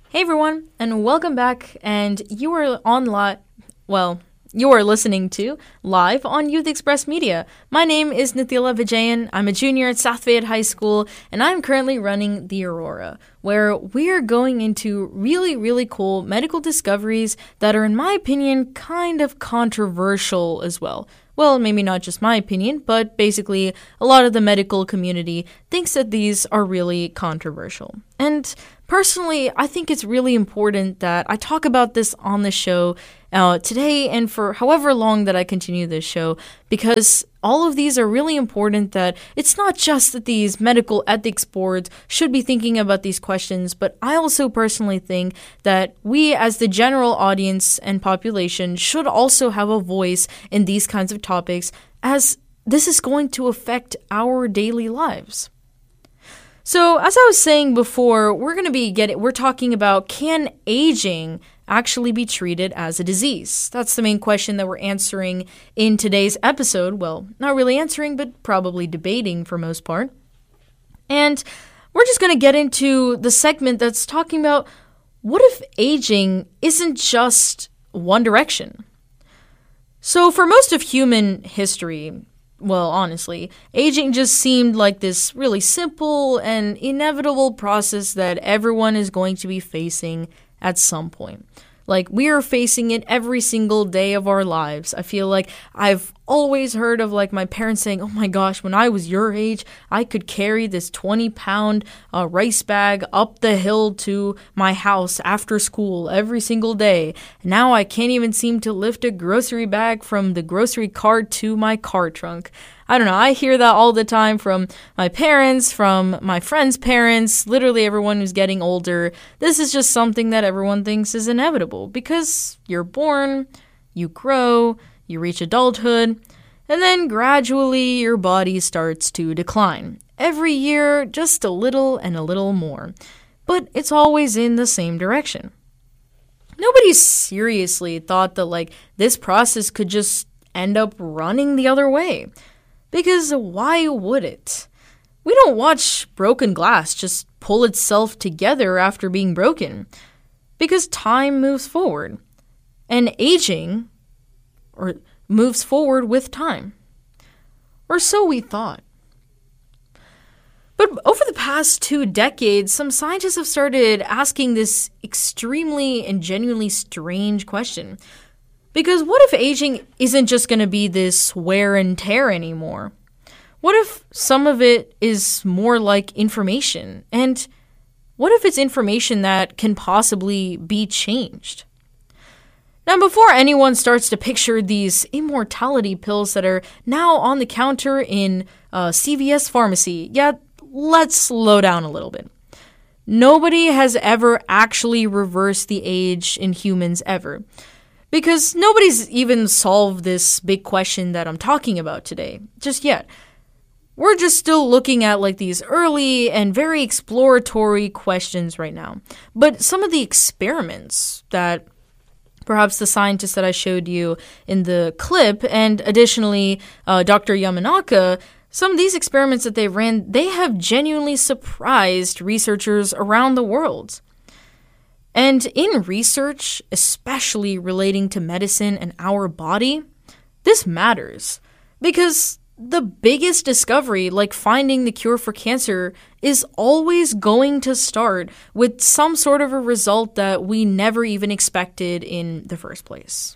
Hey everyone, and welcome back. And you are on you are listening to Live on Youth Express Media. My name is Nithila Vijayan. I'm a junior at South Fayette High School, and I'm currently running the Aurora, where we are going into really cool medical discoveries that are, in my opinion, kind of controversial as well. Well, maybe not just my opinion, but basically a lot of the medical community thinks that these are really controversial. And personally, I think it's really important that I talk about this on the show today and for however long that I continue this show, because all of these are really important. That it's not just that these medical ethics boards should be thinking about these questions, but I also personally think that we as the general audience and population should also have a voice in these kinds of topics, as this is going to affect our daily lives. So, as I was saying before, we're talking about, can aging actually be treated as a disease? That's the main question that we're answering in today's episode. Well, not really answering, but probably debating for most part. And we're just going to get into the segment that's talking about, what if aging isn't just one direction? So, for most of human history, well, honestly, aging just seemed like this really simple and inevitable process that everyone is going to be facing at some point. Like, we are facing it every single day of our lives. I feel like I've always heard of, like, my parents saying, oh my gosh, when I was your age, I could carry this 20-pound rice bag up the hill to my house after school every single day. Now I can't even seem to lift a grocery bag from the grocery cart to my car trunk. I don't know, I hear that all the time from my parents, from my friends' parents, literally everyone who's getting older. This is just something that everyone thinks is inevitable, because you're born, you grow, you reach adulthood, and then gradually your body starts to decline. Every year, just a little and a little more. But it's always in the same direction. Nobody seriously thought that, this process could just end up running the other way. Because why would it? We don't watch broken glass just pull itself together after being broken. Because time moves forward. And aging moves forward with time. Or so we thought. But over the past 2 decades, some scientists have started asking this extremely and genuinely strange question. Because what if aging isn't just going to be this wear and tear anymore? What if some of it is more like information? And what if it's information that can possibly be changed? Now, before anyone starts to picture these immortality pills that are now on the counter in CVS pharmacy, let's slow down a little bit. Nobody has ever actually reversed the age in humans ever. Because nobody's even solved this big question that I'm talking about today, just yet. We're just still looking at these early and very exploratory questions right now. But some of the experiments that perhaps the scientists that I showed you in the clip, and additionally Dr. Yamanaka, some of these experiments that they ran, they have genuinely surprised researchers around the world. And in research, especially relating to medicine and our body, this matters. Because the biggest discovery, like finding the cure for cancer, is always going to start with some sort of a result that we never even expected in the first place.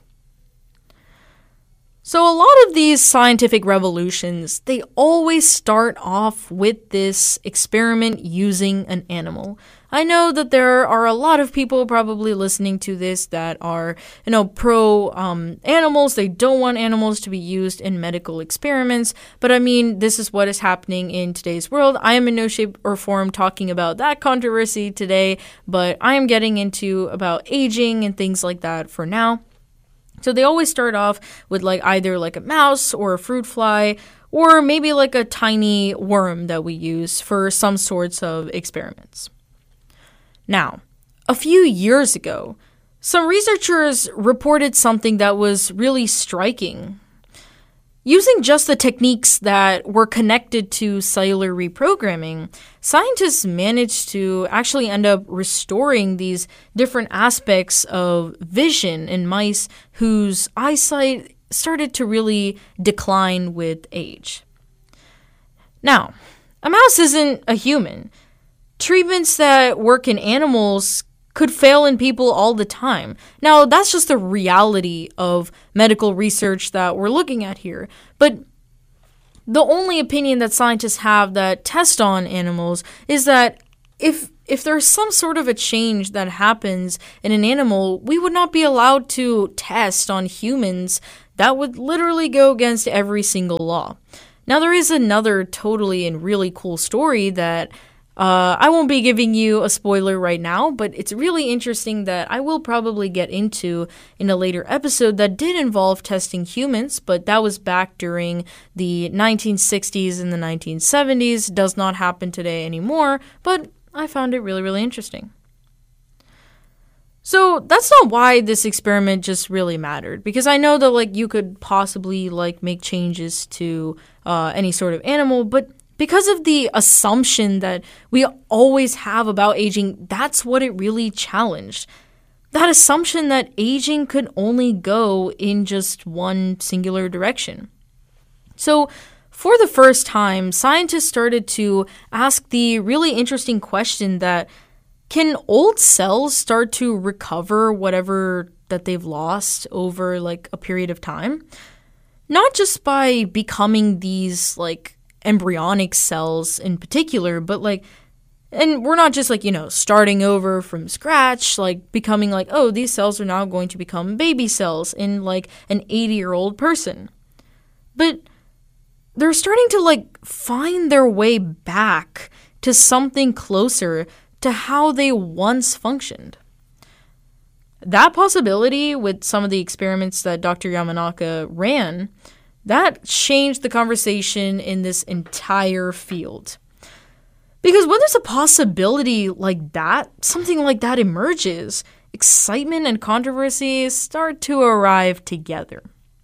So a lot of these scientific revolutions, they always start off with this experiment using an animal. I know that there are a lot of people probably listening to this that are, pro animals. They don't want animals to be used in medical experiments. But I mean, this is what is happening in today's world. I am in no shape or form talking about that controversy today, but I am getting into about aging and things like that for now. So they always start off with either a mouse or a fruit fly, or maybe a tiny worm that we use for some sorts of experiments. Now, a few years ago, some researchers reported something that was really striking. Using just the techniques that were connected to cellular reprogramming, scientists managed to actually end up restoring these different aspects of vision in mice whose eyesight started to really decline with age. Now, a mouse isn't a human. Treatments that work in animals could fail in people all the time. Now, that's just the reality of medical research that we're looking at here. But the only opinion that scientists have that test on animals is that if there's some sort of a change that happens in an animal, we would not be allowed to test on humans. That would literally go against every single law. Now, there is another totally and really cool story that I won't be giving you a spoiler right now, but it's really interesting that I will probably get into in a later episode that did involve testing humans, but that was back during the 1960s and the 1970s. Does not happen today anymore, but I found it really, really interesting. So that's not why this experiment just really mattered, because I know that you could possibly make changes to any sort of animal, but because of the assumption that we always have about aging, that's what it really challenged. That assumption that aging could only go in just one singular direction. So, for the first time, scientists started to ask the really interesting question that, can old cells start to recover whatever that they've lost over a period of time? Not just by becoming these embryonic cells in particular, but and we're not just starting over from scratch, becoming oh, these cells are now going to become baby cells in an 80-year-old person. But they're starting to find their way back to something closer to how they once functioned. That possibility, with some of the experiments that Dr. Yamanaka ran, that changed the conversation in this entire field. Because when there's a possibility like that, something like that emerges, excitement and controversy start to arrive together.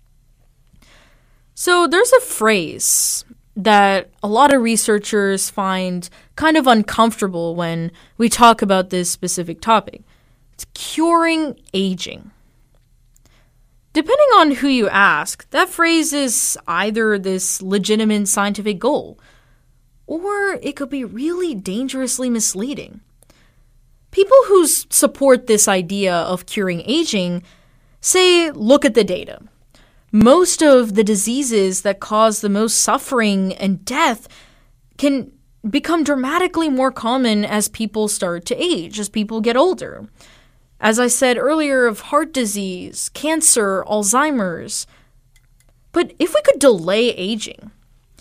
So there's a phrase that a lot of researchers find kind of uncomfortable when we talk about this specific topic. It's curing aging. Depending on who you ask, that phrase is either this legitimate scientific goal, or it could be really dangerously misleading. People who support this idea of curing aging say, look at the data. Most of the diseases that cause the most suffering and death can become dramatically more common as people start to age, as people get older. As I said earlier, of heart disease, cancer, Alzheimer's. But if we could delay aging,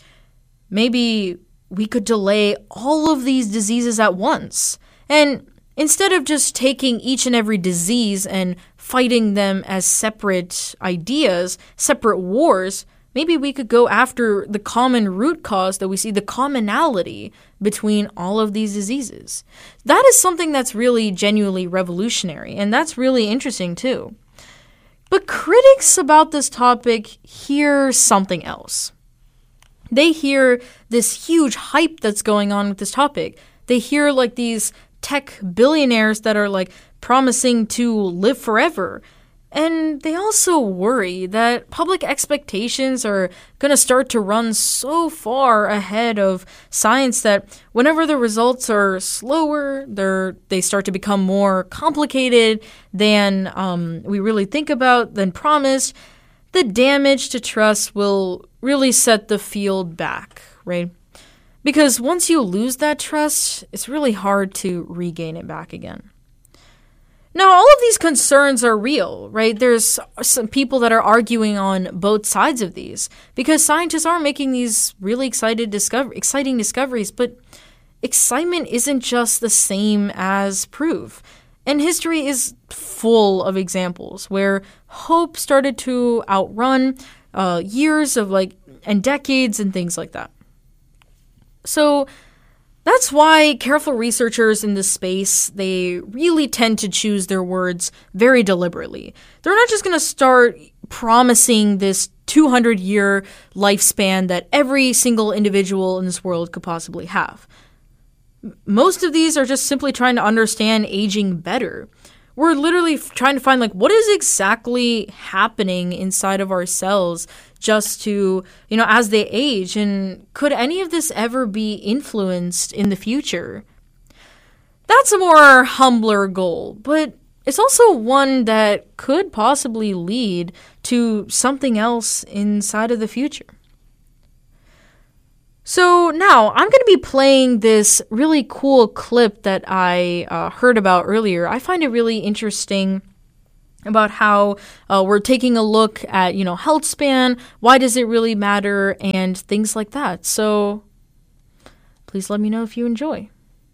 maybe we could delay all of these diseases at once. And instead of just taking each and every disease and fighting them as separate ideas, separate wars, maybe we could go after the common root cause that we see, the commonality between all of these diseases. That is something that's really genuinely revolutionary, and that's really interesting too. But critics about this topic hear something else. They hear this huge hype that's going on with this topic. They hear these tech billionaires that are promising to live forever. And they also worry that public expectations are going to start to run so far ahead of science that whenever the results are slower, they start to become more complicated than we really think about, than promised, the damage to trust will really set the field back, right? Because once you lose that trust, it's really hard to regain it back again. Now, all of these concerns are real, right? There's some people that are arguing on both sides of these because scientists are making these really exciting discoveries, but excitement isn't just the same as proof. And history is full of examples where hope started to outrun years of and decades and things like that. So that's why careful researchers in this space, they really tend to choose their words very deliberately. They're not just going to start promising this 200-year lifespan that every single individual in this world could possibly have. Most of these are just simply trying to understand aging better. We're literally trying to find, like, what is exactly happening inside of our cells just to, as they age, and could any of this ever be influenced in the future? That's a more humbler goal, but it's also one that could possibly lead to something else inside of the future. So now I'm going to be playing this really cool clip that I heard about earlier. I find it really interesting about how we're taking a look at, health span, why does it really matter, and things like that. So please let me know if you enjoy.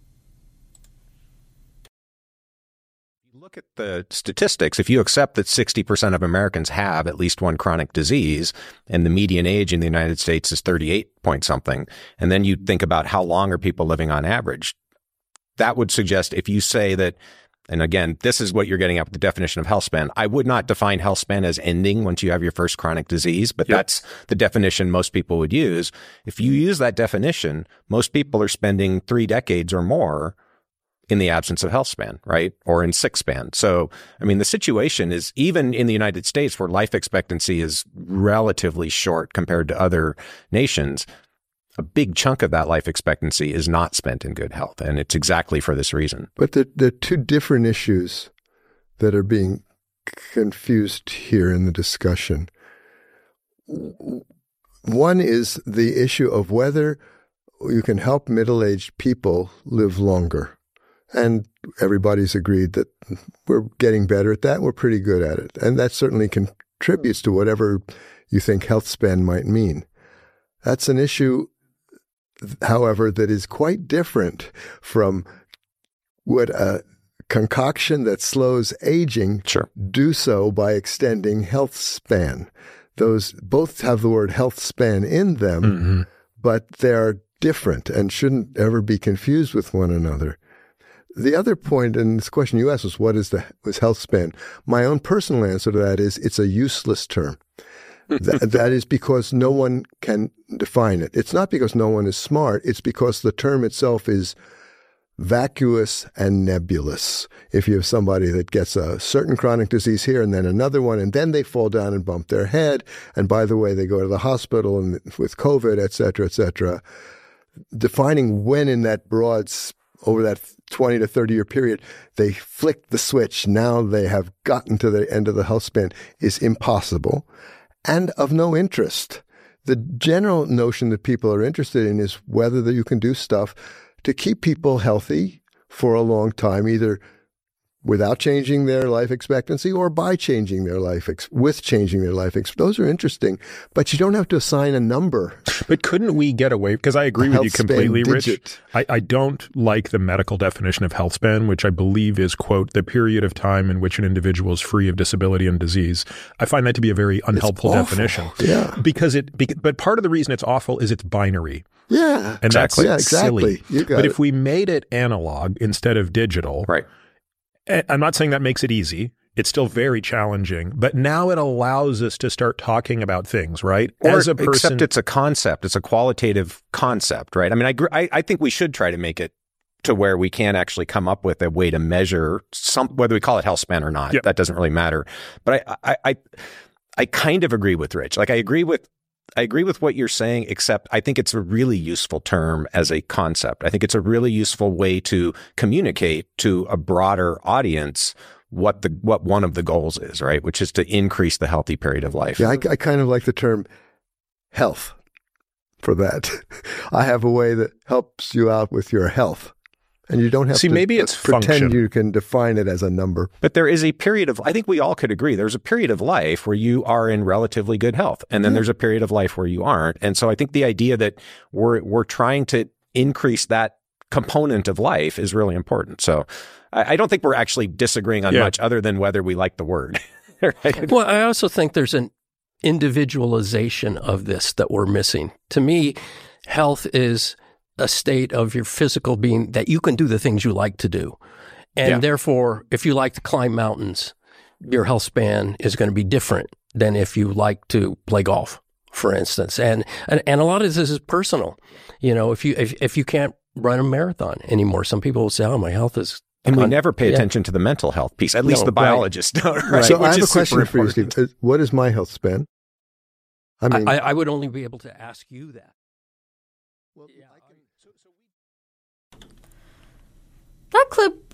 Look at the statistics. If you accept that 60% of Americans have at least one chronic disease, and the median age in the United States is 38 point something, and then you think about how long are people living on average, that would suggest, if you say that, and again, this is what you're getting at with the definition of health span. I would not define health span as ending once you have your first chronic disease, but that's the definition most people would use. If you use that definition, most people are spending 3 decades or more in the absence of health span, right? Or in sick span. So, I mean, the situation is, even in the United States, where life expectancy is relatively short compared to other nations, a big chunk of that life expectancy is not spent in good health. And it's exactly for this reason. But there are two different issues that are being confused here in the discussion. One is the issue of whether you can help middle-aged people live longer. And everybody's agreed that we're getting better at that. We're pretty good at it. And that certainly contributes to whatever you think health span might mean. That's an issue, however, that is quite different from what a concoction that slows aging do so by extending health span. Those both have the word health span in them, but they're different and shouldn't ever be confused with one another. The other point in this question you asked was, what is was health span? My own personal answer to that is, it's a useless term. That is because no one can define it. It's not because no one is smart. It's because the term itself is vacuous and nebulous. If you have somebody that gets a certain chronic disease here and then another one, and then they fall down and bump their head, and by the way, they go to the hospital and with COVID, et cetera, defining when in that broad over that 20 to 30-year period, they flick the switch, now they have gotten to the end of the health span, is impossible and of no interest. The general notion that people are interested in is whether you can do stuff to keep people healthy for a long time, either without changing their life expectancy or by changing their life, with changing their life. Those are interesting, but you don't have to assign a number. But couldn't we get away, because I agree with you completely, Rich. I don't like the medical definition of health span, which I believe is, quote, the period of time in which an individual is free of disability and disease. I find that to be a very unhelpful definition. Yeah. But part of the reason it's awful is it's binary. Yeah. And exactly. That's Exactly. silly. But if we made it analog instead of digital, right. I'm not saying that makes it easy. It's still very challenging, but now it allows us to start talking about things, right? As a person, except it's a concept. It's a qualitative concept, right? I mean, I think we should try to make it to where we can actually come up with a way to measure whether we call it health span or not. Yep. That doesn't really matter. But I kind of agree with Rich. Like, I agree with what you're saying, except I think it's a really useful term as a concept. I think it's a really useful way to communicate to a broader audience what one of the goals is, right? Which is to increase the healthy period of life. Yeah, I kind of like the term health for that. I have a way that helps you out with your health. And you don't have to maybe it's pretend function. You can define it as a number. But there is a period of, I think we all could agree, there's a period of life where you are in relatively good health. And then there's a period of life where you aren't. And so I think the idea that we're trying to increase that component of life is really important. So I don't think we're actually disagreeing on much other than whether we like the word. Right? Well, I also think there's an individualization of this that we're missing. To me, health is a state of your physical being that you can do the things you like to do. And therefore, if you like to climb mountains, your health span is going to be different than if you like to play golf, for instance. And a lot of this is personal. If you can't run a marathon anymore, some people will say, "Oh, my health is." And we never pay attention to the mental health piece. At least the biologists don't. Right? So I have a question for you, Steve. What is my health span? I would only be able to ask you that. Well, That clip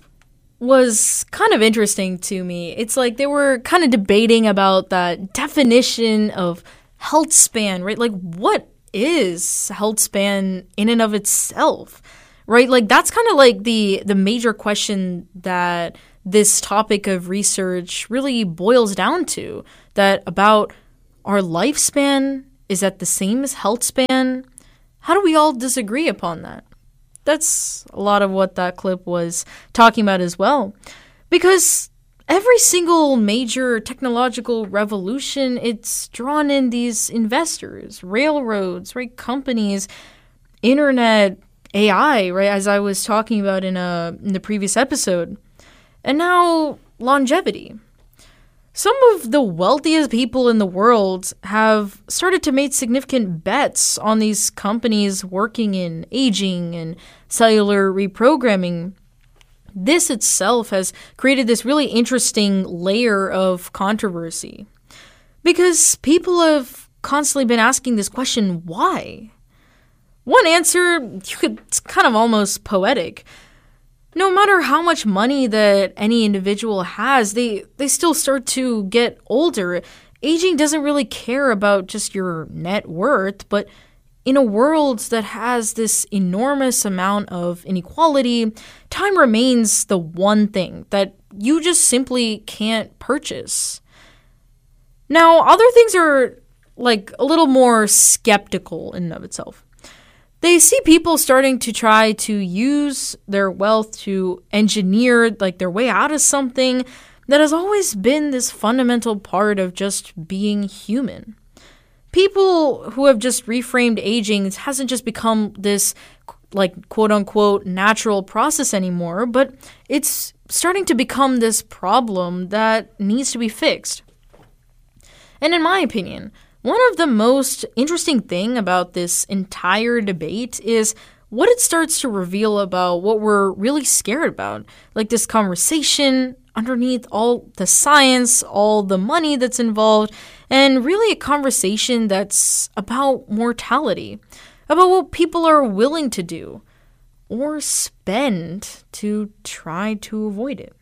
was kind of interesting to me. It's like they were kind of debating about that definition of health span, right? Like, what is health span in and of itself, right? Like, that's kind of like the major question that this topic of research really boils down to, that about our lifespan, is that the same as health span? How do we all disagree upon that? That's a lot of what that clip was talking about as well. Because every single major technological revolution, it's drawn in these investors, railroads, right? Companies, internet, AI, right? As I was talking about in the previous episode. And now longevity. Some of the wealthiest people in the world have started to make significant bets on these companies working in aging and cellular reprogramming. This itself has created this really interesting layer of controversy. Because people have constantly been asking this question, why? One answer, it's kind of almost poetic. No matter how much money that any individual has, they still start to get older. Aging doesn't really care about just your net worth, but in a world that has this enormous amount of inequality, time remains the one thing that you just simply can't purchase. Now, other things are like a little more skeptical in and of itself. They see people starting to try to use their wealth to engineer like their way out of something that has always been this fundamental part of just being human. People who have just reframed aging hasn't just become this like quote unquote natural process anymore, but it's starting to become this problem that needs to be fixed. And in my opinion, one of the most interesting thing about this entire debate is what it starts to reveal about what we're really scared about. Like this conversation underneath all the science, all the money that's involved, and really a conversation that's about mortality, about what people are willing to do or spend to try to avoid it.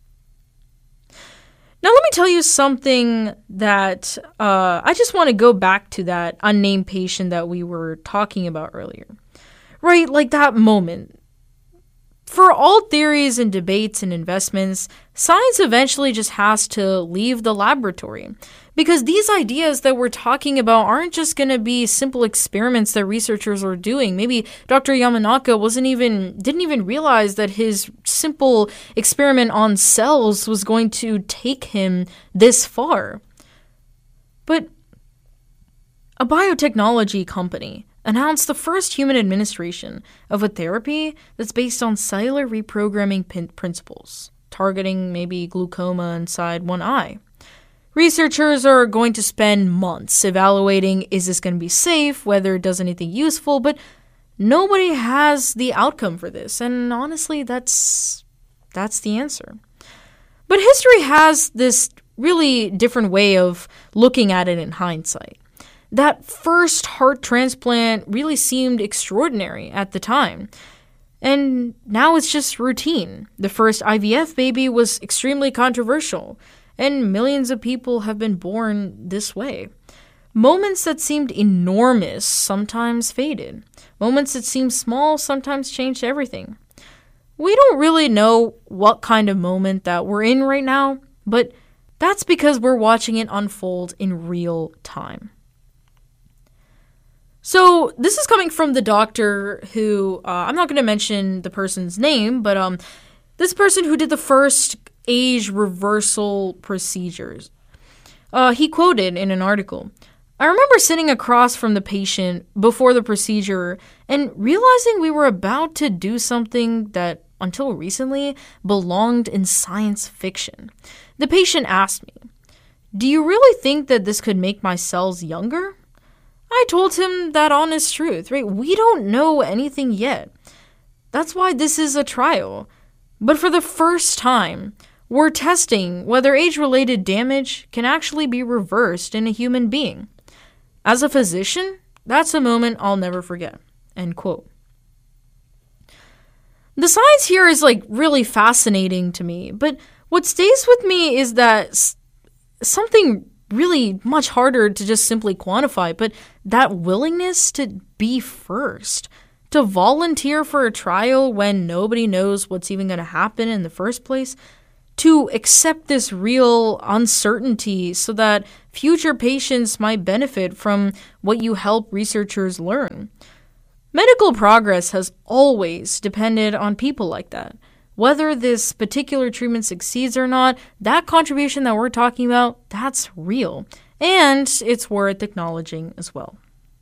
Now, let me tell you something that I just want to go back to that unnamed patient that we were talking about earlier. Right? Like that moment. For all theories and debates and investments, science eventually just has to leave the laboratory. Because these ideas that we're talking about aren't just going to be simple experiments that researchers are doing. Maybe Dr. Yamanaka didn't even realize that his simple experiment on cells was going to take him this far. But a biotechnology company announced the first human administration of a therapy that's based on cellular reprogramming principles, targeting maybe glaucoma inside one eye. Researchers are going to spend months evaluating, is this going to be safe, whether it does anything useful, but nobody has the outcome for this, and honestly, that's the answer. But history has this really different way of looking at it in hindsight. That first heart transplant really seemed extraordinary at the time. And now it's just routine. The first IVF baby was extremely controversial, and millions of people have been born this way. Moments that seemed enormous sometimes faded. Moments that seemed small sometimes changed everything. We don't really know what kind of moment that we're in right now, but that's because we're watching it unfold in real time. So this is coming from the doctor who, I'm not going to mention the person's name, but this person who did the first age reversal procedures. He quoted in an article, "I remember sitting across from the patient before the procedure and realizing we were about to do something that, until recently, belonged in science fiction. The patient asked me, "Do you really think that this could make my cells younger?" I told him that honest truth, right? We don't know anything yet. That's why this is a trial. But for the first time, we're testing whether age-related damage can actually be reversed in a human being. As a physician, that's a moment I'll never forget." End quote. The science here is really fascinating to me, but what stays with me is that something really much harder to just simply quantify, but that willingness to be first, to volunteer for a trial when nobody knows what's even going to happen in the first place, to accept this real uncertainty so that future patients might benefit from what you help researchers learn. Medical progress has always depended on people like that. Whether this particular treatment succeeds or not, that contribution that we're talking about, that's real. And it's worth acknowledging as well.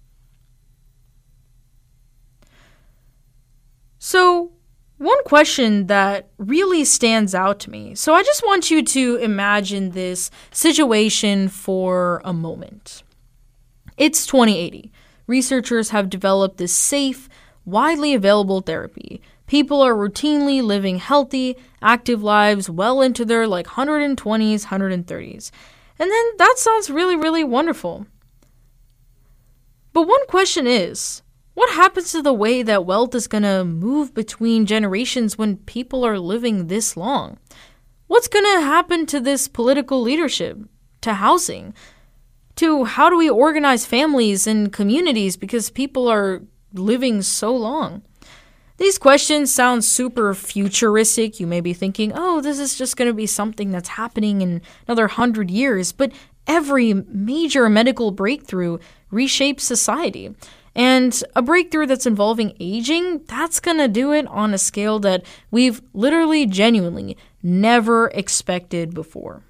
So, one question that really stands out to me. So I just want you to imagine this situation for a moment. It's 2080. Researchers have developed this safe, widely available therapy. People are routinely living healthy, active lives well into their 120s, 130s. And then that sounds really, really wonderful. But one question is, what happens to the way that wealth is going to move between generations when people are living this long? What's going to happen to this political leadership, to housing, to how do we organize families and communities because people are living so long? These questions sound super futuristic. You may be thinking, oh, this is just going to be something that's happening in another 100 years. But every major medical breakthrough reshapes society. And a breakthrough that's involving aging, that's going to do it on a scale that we've literally, genuinely never expected before.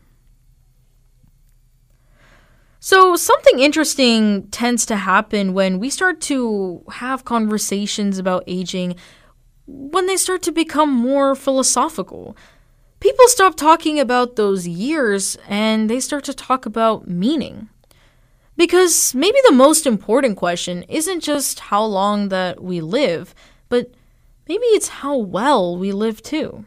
So something interesting tends to happen when we start to have conversations about aging, when they start to become more philosophical. People stop talking about those years and they start to talk about meaning. Because maybe the most important question isn't just how long that we live, but maybe it's how well we live too.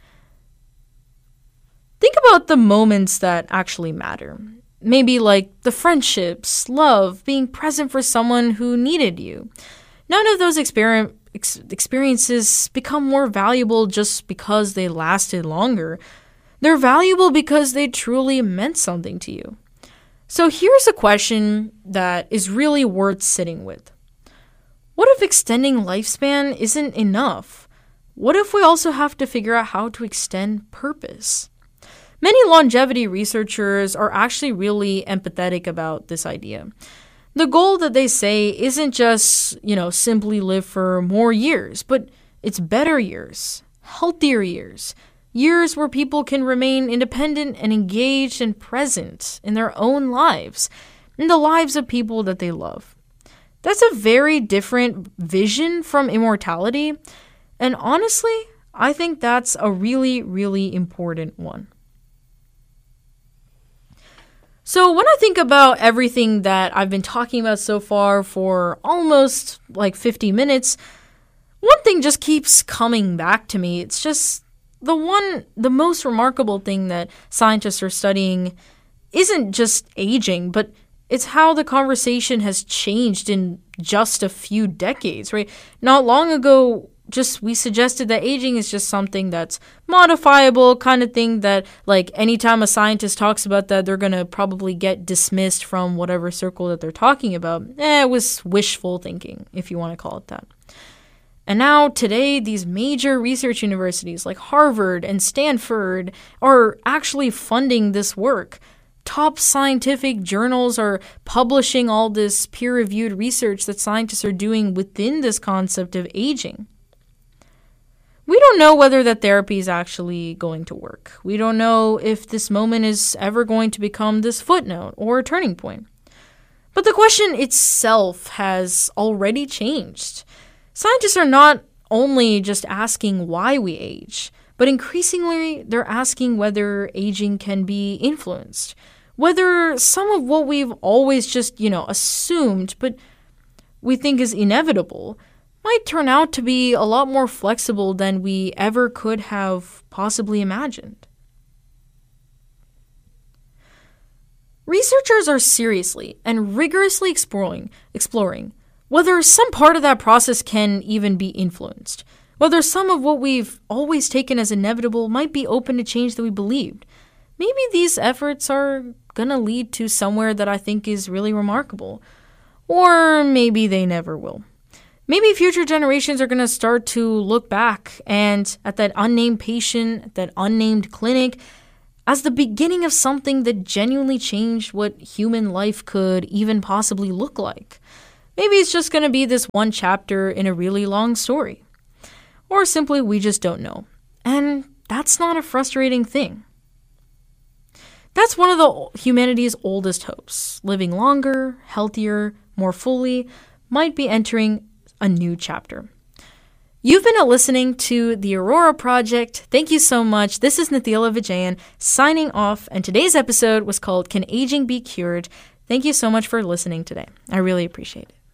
Think about the moments that actually matter. Maybe like the friendships, love, being present for someone who needed you. None of those experiences become more valuable just because they lasted longer. They're valuable because they truly meant something to you. So here's a question that is really worth sitting with. What if extending lifespan isn't enough? What if we also have to figure out how to extend purpose? Many longevity researchers are actually really empathetic about this idea. The goal that they say isn't just, simply live for more years, but it's better years, healthier years, years where people can remain independent and engaged and present in their own lives, in the lives of people that they love. That's a very different vision from immortality, and honestly, I think that's a really, really important one. So when I think about everything that I've been talking about so far for almost 50 minutes, one thing just keeps coming back to me. It's just the most remarkable thing that scientists are studying isn't just aging, but it's how the conversation has changed in just a few decades, right? Not long ago, we suggested that aging is just something that's modifiable, kind of thing that, anytime a scientist talks about that, they're going to probably get dismissed from whatever circle that they're talking about. It was wishful thinking, if you want to call it that. And now, today, these major research universities like Harvard and Stanford are actually funding this work. Top scientific journals are publishing all this peer-reviewed research that scientists are doing within this concept of aging. We don't know whether that therapy is actually going to work. We don't know if this moment is ever going to become this footnote or a turning point. But the question itself has already changed. Scientists are not only just asking why we age, but increasingly they're asking whether aging can be influenced, whether some of what we've always just, assumed, but we think is inevitable, might turn out to be a lot more flexible than we ever could have possibly imagined. Researchers are seriously and rigorously exploring whether some part of that process can even be influenced, whether some of what we've always taken as inevitable might be open to change that we believed. Maybe these efforts are going to lead to somewhere that I think is really remarkable. Or maybe they never will. Maybe future generations are going to start to look back and at that unnamed patient, that unnamed clinic, as the beginning of something that genuinely changed what human life could even possibly look like. Maybe it's just going to be this one chapter in a really long story. Or simply we just don't know. And that's not a frustrating thing. That's one of humanity's oldest hopes. Living longer, healthier, more fully, might be entering a new chapter. You've been listening to the Aurora Project. Thank you so much. This is Nithila Vijayan signing off, and today's episode was called Can Aging Be Cured? Thank you so much for listening today. I really appreciate it.